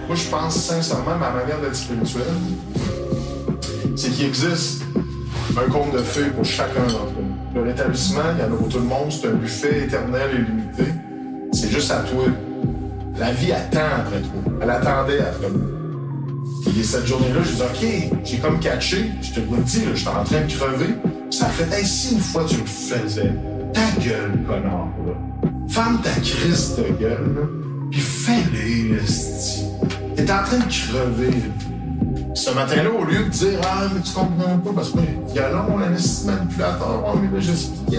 Moi, je pense sincèrement, ma manière d'être spirituel, c'est qu'il existe un compte de fées pour chacun d'entre nous. Le rétablissement, il y en a pour tout le monde, c'est un buffet éternel et limité. C'est juste à toi. La vie attend après toi. Elle attendait après moi. Puis cette journée-là, je dis OK, j'ai comme catché, je te le dis, j'étais en train de crever. Ça fait, hey, si une fois tu le faisais, ta gueule, connard, là. Ferme ta crise de gueule, là, puis fais-les, esti. T'es en train de crever, là. Ce matin-là, au lieu de dire « Ah, mais tu comprends pas, parce que il y a long, l'anesthésie manipulateur, oh, mais là, j'expliquais,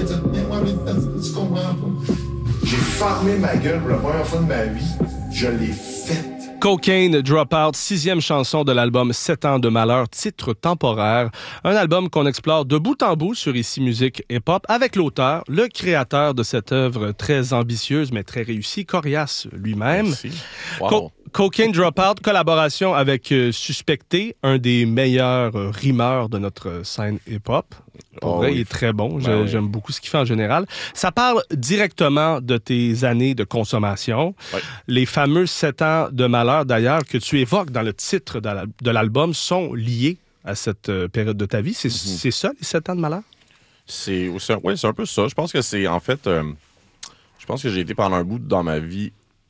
tu comprends pas. » J'ai fermé ma gueule pour la première fois de ma vie. Je l'ai faite. Cocaine Dropout, 6e chanson de l'album 7 ans de malheur, titre temporaire. Un album qu'on explore de bout en bout sur Ici Musique Hip-Hop avec l'auteur, le créateur de cette œuvre très ambitieuse mais très réussie, Corias lui-même. Wow. Cocaine Dropout, collaboration avec Suspecté, un des meilleurs rimeurs de notre scène hip-hop. Pour vrai, il est très bon. J'aime beaucoup ce qu'il fait en général. Ça parle directement de tes années de consommation. Oui. Les fameux 7 ans de malheur, d'ailleurs, que tu évoques dans le titre de l'album, sont liés à cette période de ta vie. C'est ça, les 7 ans de malheur? C'est un peu ça. Je pense que c'est, en fait... je pense que j'ai été pendant un bout dans ma vie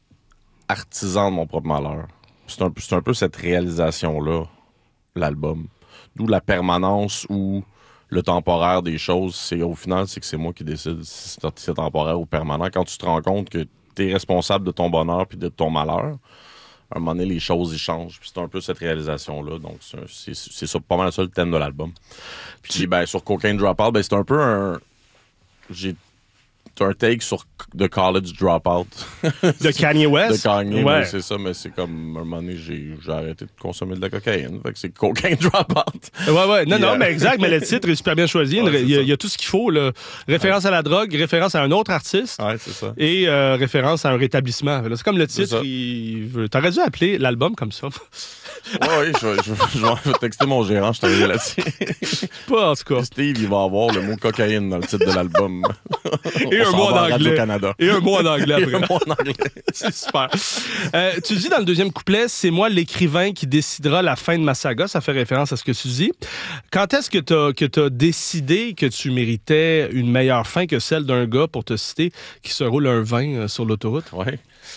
artisan de mon propre malheur. C'est un peu cette réalisation-là, l'album. D'où la permanence où le temporaire des choses, au final, c'est que c'est moi qui décide si c'est temporaire ou permanent. Quand tu te rends compte que tu es responsable de ton bonheur puis de ton malheur, à un moment donné, les choses y changent. Puis c'est un peu cette réalisation-là. Donc, c'est ça, pas mal ça le thème de l'album. Puis, sur Cocaine Dropout, c'est un peu j'ai un take sur The College Dropout. De Kanye West? De Kanye, ouais. C'est ça, mais c'est comme, à un moment donné, j'ai arrêté de consommer de la cocaïne. Fait que c'est Cocaine Dropout. Ouais. Non, mais exact, mais le titre est super bien choisi. Il y a tout ce qu'il faut, là. Référence à la drogue, référence à un autre artiste. Ouais, c'est ça. Et référence à un rétablissement. C'est comme le titre. T'aurais dû appeler l'album comme ça. Oui, je vais texter mon gérant, je t'arrive là-dessus. Pas en tout cas. Steve, il va avoir le mot cocaïne dans le titre de l'album. Et un mot en anglais. Et un mot en anglais après. Et un mot en anglais. C'est super. Tu dis dans le deuxième couplet, c'est moi l'écrivain qui décidera la fin de ma saga. Ça fait référence à ce que tu dis. Quand est-ce que t'as décidé que tu méritais une meilleure fin que celle d'un gars, pour te citer, qui se roule un vin sur l'autoroute? Oui.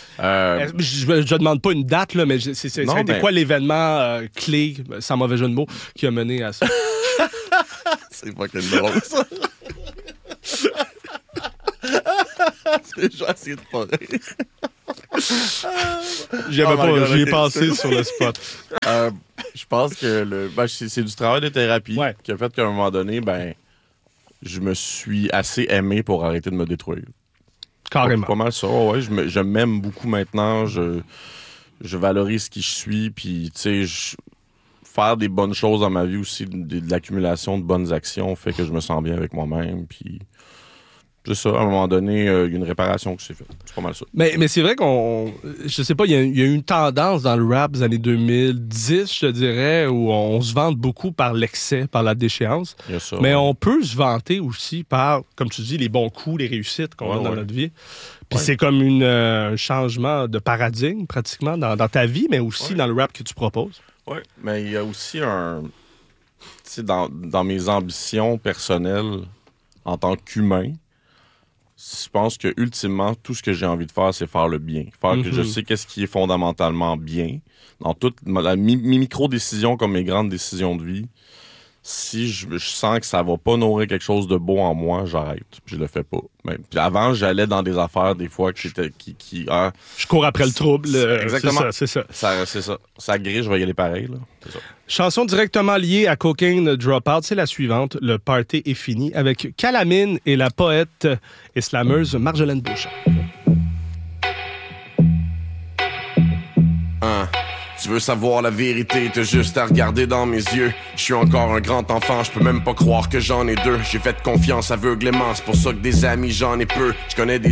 Je demande pas une date, là, mais ça a été quoi l'événement clé, sans mauvais jeu de mots, qui a mené à ça? C'est fucking drôle, ça. Je vais essayer de pas rire. J'y ai pensé sur le spot. Je pense que c'est du travail de thérapie qui a fait qu'à un moment donné, je me suis assez aimé pour arrêter de me détruire. Carrément. Pas mal ça. Ouais, je m'aime beaucoup maintenant. Je valorise qui je suis. Puis, tu sais, faire des bonnes choses dans ma vie aussi, de l'accumulation de bonnes actions fait que je me sens bien avec moi-même. Puis, c'est ça. À un moment donné, il y a une réparation qui s'est faite. C'est pas mal ça. Mais c'est vrai je sais pas, il y a eu une tendance dans le rap des années 2010, je te dirais, où on se vante beaucoup par l'excès, par la déchéance. Il y a ça, mais on peut se vanter aussi par, comme tu dis, les bons coups, les réussites qu'on a dans notre vie. Puis c'est comme un changement de paradigme, pratiquement, dans ta vie, mais aussi dans le rap que tu proposes. Oui, mais il y a aussi tu sais, dans mes ambitions personnelles en tant qu'humain, je pense que ultimement, tout ce que j'ai envie de faire, c'est faire le bien. Que je sais qu'est-ce qui est fondamentalement bien. Dans toutes mes micro-décisions comme mes grandes décisions de vie, si je sens que ça va pas nourrir quelque chose de beau en moi, j'arrête. Je le fais pas. Puis avant, j'allais dans des affaires, des fois, je cours après le trouble. Exactement. C'est ça. C'est ça. Ça grille, je vais y aller pareil. Là. C'est ça. Chanson directement liée à Cocaine Dropout, c'est la suivante. Le party est fini avec Calamine et la poète et slameuse Marjolaine Beauchamp. Tu veux savoir la vérité, t'as juste à regarder dans mes yeux. Je suis encore un grand enfant, je peux même pas croire que j'en ai deux. J'ai fait confiance aveuglément, c'est pour ça que des amis j'en ai peu. Je connais des